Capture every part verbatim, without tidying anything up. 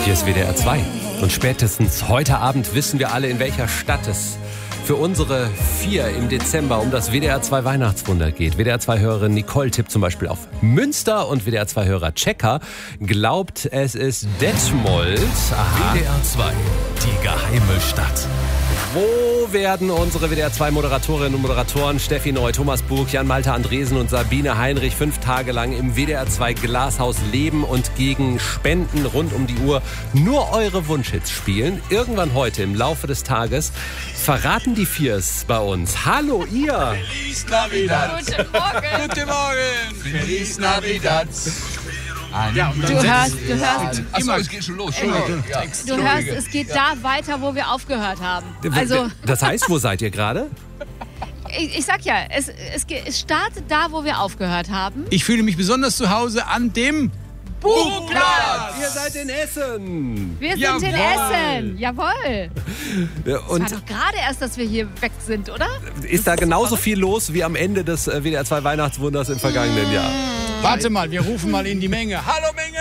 Hier ist W D R zwei. Und spätestens heute Abend wissen wir alle, in welcher Stadt es für unsere vier im Dezember um das W D R zwei Weihnachtswunder geht. W D R zwei-Hörerin Nicole tippt zum Beispiel auf Münster und W D R zwei-Hörer Checker glaubt, es ist Detmold. Aha. W D R zwei, die geheime Stadt. Wo werden unsere W D R zwei Moderatorinnen und Moderatoren Steffi Neu, Thomas Burg, Jan-Malte Andresen und Sabine Heinrich fünf Tage lang im W D R zwei Glashaus leben und gegen Spenden rund um die Uhr nur eure Wunschhits spielen? Irgendwann heute im Laufe des Tages verraten die Viers bei uns. Hallo ihr! Feliz Navidad! Guten Morgen! Guten Morgen! Feliz Navidad! Ja, du hörst, du hörst, Achso, es geht schon los. Ja. du hörst, es geht da weiter, wo wir aufgehört haben. Also, Das heißt, wo seid ihr gerade? ich, ich sag ja, es, es, ge- es startet da, wo wir aufgehört haben. Ich fühle mich besonders zu Hause an dem Buchplatz! Ihr seid in Essen! Wir sind Jawohl. in Essen. Jawohl. Ja, Es Und war doch gerade erst, dass wir hier weg sind, oder? ist da genauso viel los wie am Ende des äh, W D R zwei Weihnachtswunders im vergangenen Jahr? Warte mal, wir rufen mal in die Menge. Hallo Menge!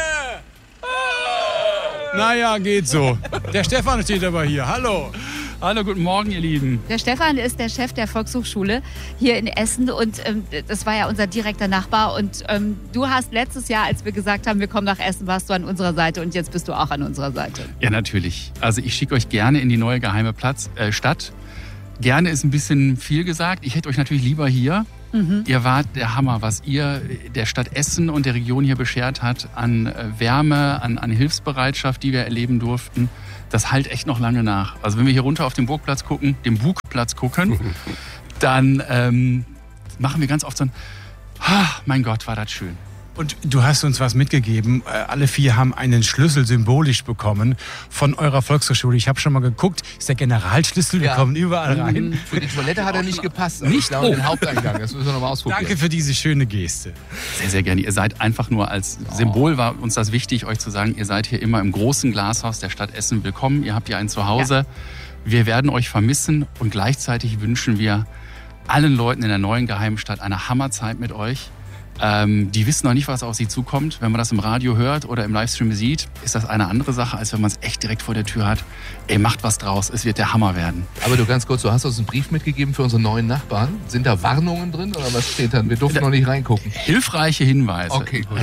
Naja, geht so. Der Stefan steht aber hier. Hallo. Hallo, guten Morgen, ihr Lieben. Der Stefan ist der Chef der Volkshochschule hier in Essen und ähm, das war ja unser direkter Nachbar. Und ähm, du hast letztes Jahr, als wir gesagt haben, wir kommen nach Essen, warst du an unserer Seite und jetzt bist du auch an unserer Seite. Ja, natürlich. Also ich schicke euch gerne in die neue geheime Platz, äh, Stadt. Gerne ist ein bisschen viel gesagt. Ich hätte euch natürlich lieber hier. Mhm. Ihr wart der Hammer, was ihr der Stadt Essen und der Region hier beschert hat an äh, Wärme, an, an Hilfsbereitschaft, die wir erleben durften. Das halt echt noch lange nach. Also wenn wir hier runter auf den Burgplatz gucken, den Bugplatz gucken, dann ähm, machen wir ganz oft so ein, ah, mein Gott, war das schön. Und du hast uns was mitgegeben. Äh, Alle vier haben einen Schlüssel symbolisch bekommen von eurer Volkshochschule. Ich habe schon mal geguckt, ist der Generalschlüssel, wir Ja. kommen überall rein. Für die Toilette hat er nicht gepasst. Nicht? Ich glaube, Oh. den Haupteingang. Das müssen wir nochmal ausprobieren. Danke für diese schöne Geste. Sehr, sehr gerne. Ihr seid einfach nur als Symbol, war uns das wichtig, euch zu sagen, ihr seid hier immer im großen Glashaus der Stadt Essen willkommen. Ihr habt hier ein Zuhause. Wir werden euch vermissen und gleichzeitig wünschen wir allen Leuten in der neuen geheimen Stadt eine Hammerzeit mit euch. Ähm, die wissen noch nicht, was auf sie zukommt. Wenn man das im Radio hört oder im Livestream sieht, ist das eine andere Sache, als wenn man es echt direkt vor der Tür hat. Ey, macht was draus, es wird der Hammer werden. Aber du, ganz kurz, du hast uns einen Brief mitgegeben für unsere neuen Nachbarn. Sind da Warnungen drin oder was steht da? Wir durften noch nicht reingucken. Hilfreiche Hinweise. Okay, gut.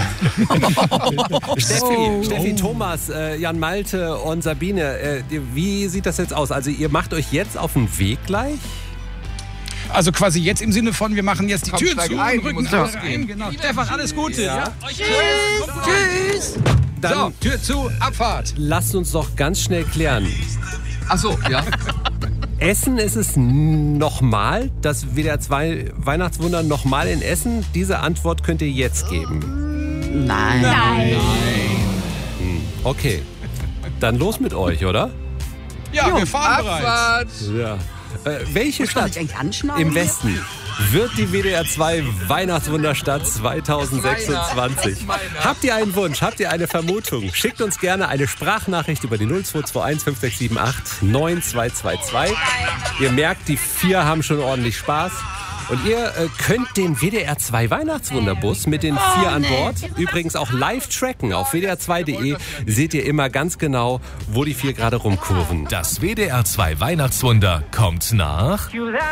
Steffi, Steffi, Thomas, äh, Jan Malte und Sabine, äh, wie sieht das jetzt aus? Also ihr macht euch jetzt auf den Weg gleich? Also quasi jetzt im Sinne von, wir machen jetzt die Komm, Tür steig zu ein, und rücken muss alle losgehen. rein. Genau. Stefan, alles Gute. Ja. Tschüss. Dann So, Tür zu, Abfahrt. lasst uns doch ganz schnell klären. Ach so, ja. Essen ist es nochmal, das W D R zwei Weihnachtswunder nochmal in Essen? Diese Antwort könnt ihr jetzt geben. Nein. Nein. Okay, dann los mit euch, oder? Ja, wir fahren bereits. Abfahrt. Ja. Äh, welche Stadt eigentlich anschneiden? im Westen wird die W D R zwei Weihnachtswunderstadt zwanzig sechsundzwanzig? Habt ihr einen Wunsch? Habt ihr eine Vermutung? Schickt uns gerne eine Sprachnachricht über die null zwei zwei eins fünf sechs sieben acht neun zwei zwei zwei. Ihr merkt, die vier haben schon ordentlich Spaß. Und ihr äh, könnt den W D R zwei Weihnachtswunderbus mit den vier an Bord übrigens auch live tracken. Auf W D R zwei Punkt de seht ihr immer ganz genau, wo die vier gerade rumkurven. Das W D R zwei Weihnachtswunder kommt nach